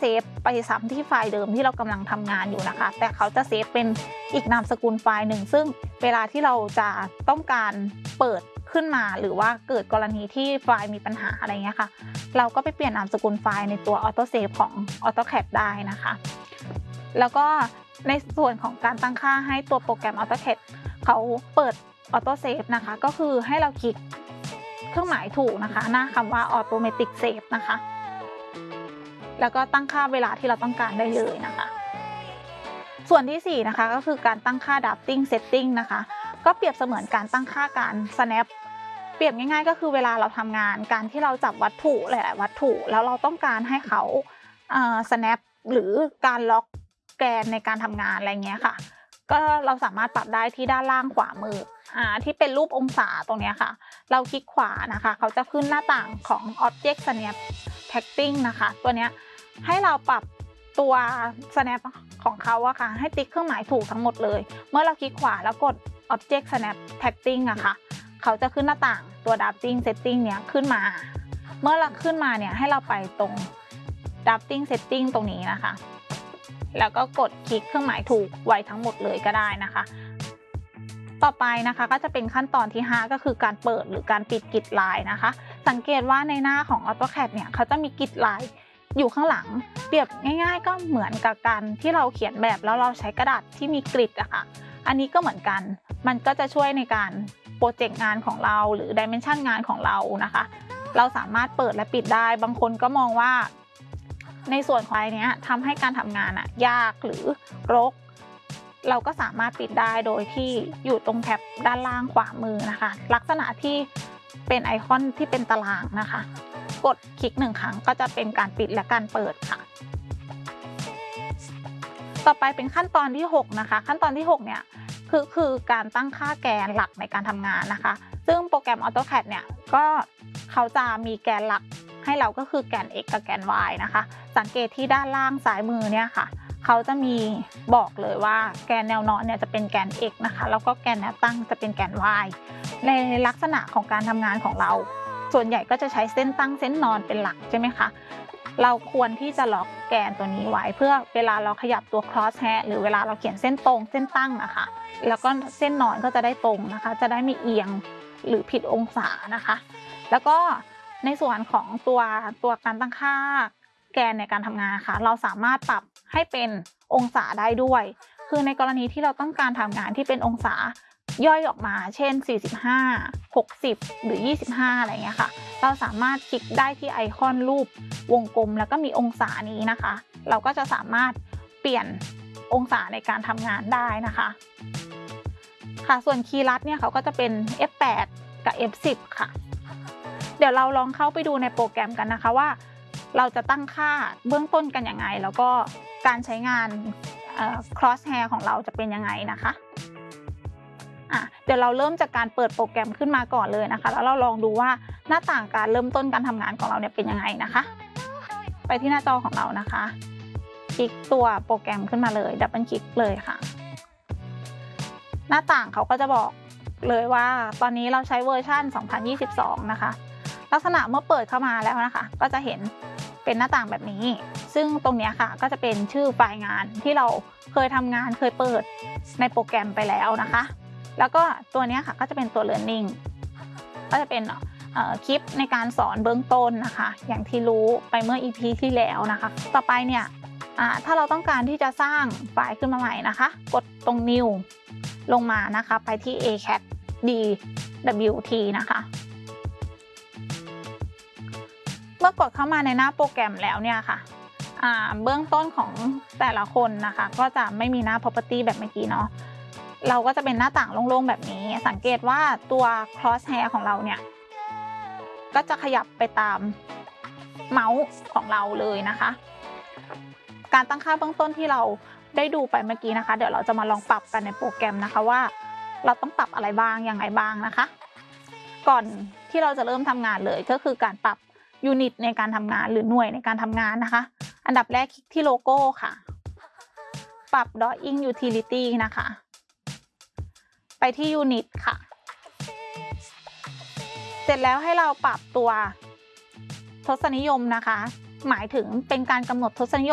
ฟไปซ้ำที่ไฟล์เดิมที่เรากำลังทำงานอยู่นะคะแต่เขาจะเซฟเป็นอีกนามสกุลไฟล์หนึ่งซึ่งเวลาที่เราจะต้องการเปิดขึ้นมาหรือว่าเกิดกรณีที่ไฟล์มีปัญหาอะไรเงี้ยค่ะเราก็ไปเปลี่ยนนามสกุลไฟล์ในตัวออโต้เซฟของ AutoCAD ได้นะคะแล้วก็ในส่วนของการตั้งค่าให้ตัวโปรแกรม AutoCAD เขาเปิดออโต้เซฟนะคะก็คือให้เราคลิกเครื่องหมายถูกนะคะหน้าคำว่า Automatic Save นะคะแล้วก็ตั้งค่าเวลาที่เราต้องการได้เลยนะคะส่วนที่4นะคะก็คือการตั้งค่า Drafting Setting นะคะก็เปรียบเสมือนการตั้งค่าการ snap เปรียบง่ายๆก็คือเวลาเราทำงานการที่เราจับวัตถุหลายๆวัตถุแล้วเราต้องการให้เขาsnap หรือการล็อกแกนในการทำงานอะไรเงี้ยค่ะก็เราสามารถปรับได้ที่ด้านล่างขวามือที่เป็นรูปองศาตรงนี้ค่ะเราคลิกขวานะคะเขาจะขึ้นหน้าต่างของ Object Snap Tracking นะคะตัวเนี้ยให้เราปรับตัว snap ของเขาอะค่ะให้ติ๊กเครื่องหมายถูกทั้งหมดเลยเมื่อเราคลิกขวาแล้วกด Object Snap Tracking อะค่ะเขาจะขึ้นหน้าต่างตัว Drafting Setting เนี้ยขึ้นมาเมื่อเราขึ้นมาเนี่ยให้เราไปตรง Drafting Setting ตรงนี้นะคะแล้วก็กดคลิกเครื่องหมายถูกไว้ทั้งหมดเลยก็ได้นะคะต่อไปนะคะก็จะเป็นขั้นตอนที่5ก็คือการเปิดหรือการปิดกริดลายนะคะสังเกตว่าในหน้าของ AutoCAD เนี่ยเขาจะมีกริดลายอยู่ข้างหลังเปรียบง่ายๆก็เหมือนกับการที่เราเขียนแบบแล้วเราใช้กระดาษที่มีกริดอะค่ะอันนี้ก็เหมือนกันมันก็จะช่วยในการโปรเจกต์งานของเราหรือ Dimension งานของเรานะคะเราสามารถเปิดและปิดได้บางคนก็มองว่าในส่วนของไฟล์นี้ทำให้การทำงานยากหรือรกเราก็สามารถปิดได้โดยที่อยู่ตรงแท็บด้านล่างขวามือนะคะลักษณะที่เป็นไอคอนที่เป็นตารางนะคะกดคลิก1ครั้งก็จะเป็นการปิดและการเปิดค่ะต่อไปเป็นขั้นตอนที่6นะคะขั้นตอนที่6เนี่ยคือการตั้งค่าแกนหลักในการทำงานนะคะซึ่งโปรแกรม AutoCAD เนี่ยก็เขาจะมีแกนหลักให้เราก็คือแกน x กับแกน y นะคะสังเกตที่ด้านล่างซ้ายมือเนี่ยค่ะเขาจะมีบอกเลยว่าแกนแนวนอนเนี่ยจะเป็นแกน x นะคะแล้วก็แกนแนวตั้งจะเป็นแกน y ในลักษณะของการทำงานของเราส่วนใหญ่ก็จะใช้เส้นตั้งเส้นนอนเป็นหลักใช่ไหมคะเราควรที่จะล็อกแกนตัวนี้ไว้เพื่อเวลาเราขยับตัว cross hair หรือเวลาเราเขียนเส้นตรงเส้นตั้งนะคะแล้วก็เส้นนอนก็จะได้ตรงนะคะจะได้ไม่เอียงหรือผิดองศานะคะแล้วก็ในส่วนของตัวการตั้งค่าแกนในการทำงานค่ะเราสามารถปรับให้เป็นองศาได้ด้วยคือในกรณีที่เราต้องการทำงานที่เป็นองศาย่อยออกมาเช่น45 60หรือ25อะไรเงี้ยค่ะเราสามารถคลิกได้ที่ไอคอนรูปวงกลมแล้วก็มีองศานี้นะคะเราก็จะสามารถเปลี่ยนองศาในการทำงานได้นะคะค่ะส่วนคีย์ลัดเนี่ยเขาก็จะเป็น F8 กับ F10 ค่ะเดี๋ยวเราลองเข้าไปดูในโปรแกรมกันนะคะว่าเราจะตั้งค่าเบื้องต้นกันยังไงแล้วก็การใช้งานcross hair ของเราจะเป็นยังไงนะคะเดี๋ยวเราเริ่มจากการเปิดโปรแกรมขึ้นมาก่อนเลยนะคะแล้วเราลองดูว่าหน้าต่างการเริ่มต้นการทำงานของเราเนี่ยเป็นยังไงนะคะไปที่หน้าจอของเรานะคะคลิกตัวโปรแกรมขึ้นมาเลยดับเบิลคลิกเลยค่ะหน้าต่างเขาก็จะบอกเลยว่าตอนนี้เราใช้เวอร์ชัน2022นะคะลักษณะเมื่อเปิดเข้ามาแล้วนะคะก็จะเห็นเป็นหน้าต่างแบบนี้ซึ่งตรงนี้ค่ะก็จะเป็นชื่อไฟล์งานที่เราเคยทำงานเคยเปิดในโปรแกรมไปแล้วนะคะแล้วก็ตัวนี้ค่ะก็จะเป็นตัว learning ก็จะเป็นคลิปในการสอนเบื้องต้นนะคะอย่างที่รู้ไปเมื่อ EP ที่แล้วนะคะต่อไปเนี่ยถ้าเราต้องการที่จะสร้างไฟล์ขึ้นมาใหม่นะคะกดตรง new ลงมานะคะไปที่ ACAD DWT นะคะเมื่อกดเข้ามาในหน้าโปรแกรมแล้วเนี่ยค่ะเบื้องต้นของแต่ละคนนะคะก็จะไม่มีหน้า property แบบเมื่อกี้เนาะเราก็จะเป็นหน้าต่างโล่งๆแบบนี้สังเกตว่าตัว cross hair ของเราเนี่ยก็จะขยับไปตามเมาส์ของเราเลยนะคะการตั้งค่าเบื้องต้นที่เราได้ดูไปเมื่อกี้นะคะเดี๋ยวเราจะมาลองปรับกันในโปรแกรมนะคะว่าเราต้องปรับอะไรบ้างยังไงบ้างนะคะก่อนที่เราจะเริ่มทำงานเลยก็คือการปรับยูนิตในการทำงานหรือหน่วยในการทำงานนะคะอันดับแรกคลิกที่โลโก้ค่ะปรับ Drawing Utility นะคะไปที่ยูนิตค่ะเสร็จแล้วให้เราปรับตัวทศนิยมนะคะหมายถึงเป็นการกำหนดทศนิยม